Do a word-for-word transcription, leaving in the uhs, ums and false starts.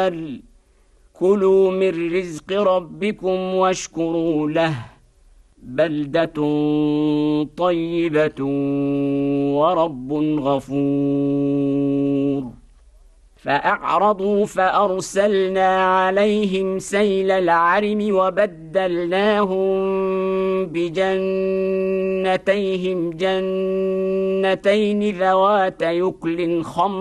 قال كلوا من رزق ربكم واشكروا له بلدة طيبة ورب غفور فأعرضوا فأرسلنا عليهم سيل العرم وبدلناهم بجنتيهم جنتين ذوات يكل خمر